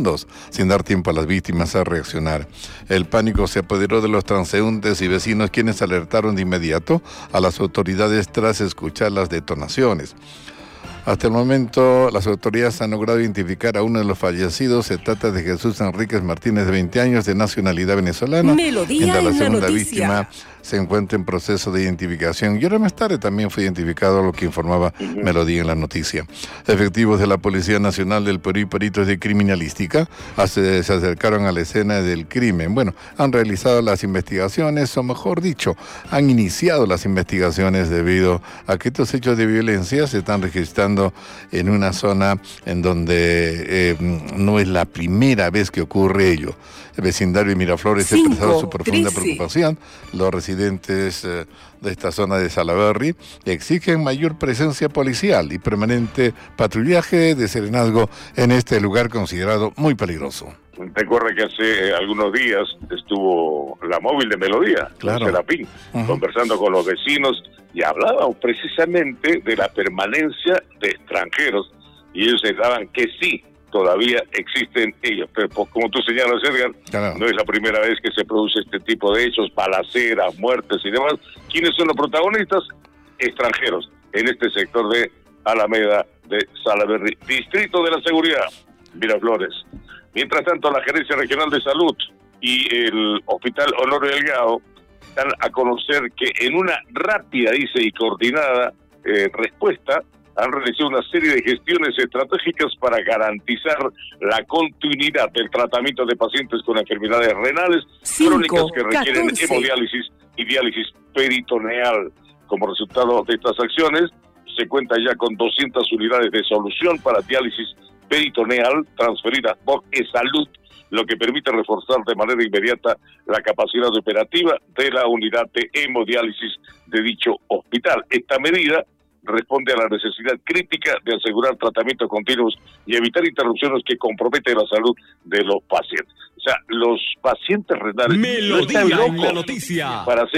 segundos, sin dar tiempo a las víctimas a reaccionar. El pánico se apoderó de los transeúntes y vecinos, quienes alertaron de inmediato a las autoridades tras escuchar las detonaciones. Hasta el momento, las autoridades han logrado identificar a uno de los fallecidos. Se trata de Jesús Enríquez Martínez, de 20 años, de nacionalidad venezolana. Melodía mientras la segunda noticia. víctima se encuentra en proceso de identificación. Y ahora más tarde también fue identificado, lo que informaba Melodía en la noticia. Efectivos de la Policía Nacional del Perú y peritos de criminalística se acercaron a la escena del crimen. Bueno, han realizado las investigaciones, o mejor dicho, han iniciado las investigaciones debido a que estos hechos de violencia se están registrando en una zona en donde no es la primera vez que ocurre ello. El vecindario de Miraflores ha expresado su profunda preocupación. Los residentes de esta zona de Salaberry exigen mayor presencia policial y permanente patrullaje de serenazgo en este lugar considerado muy peligroso. Recuerda que hace algunos días estuvo la móvil de Melodía, claro, Serapín, conversando con los vecinos y hablaban precisamente de la permanencia de extranjeros, y ellos daban que sí, todavía existen ellos, pero como tú señalas, Edgar, claro, no es la primera vez que se produce este tipo de hechos, balaceras, muertes y demás. ¿Quiénes son los protagonistas? Extranjeros, en este sector de Alameda de Salaberry, Distrito de la Seguridad, Miraflores. Mientras tanto, la Gerencia Regional de Salud y el Hospital Honorio Delgado dan a conocer que en una rápida, dice, y coordinada respuesta, han realizado una serie de gestiones estratégicas para garantizar la continuidad del tratamiento de pacientes con enfermedades renales crónicas que requieren hemodiálisis y diálisis peritoneal. Como resultado de estas acciones, se cuenta ya con 200 unidades de solución para diálisis peritoneal transferidas por eSalud, lo que permite reforzar de manera inmediata la capacidad operativa de la unidad de hemodiálisis de dicho hospital. Esta medida responde a la necesidad crítica de asegurar tratamientos continuos y evitar interrupciones que comprometen la salud de los pacientes. O sea, los pacientes renales Melodía no están locos en la noticia. para hacer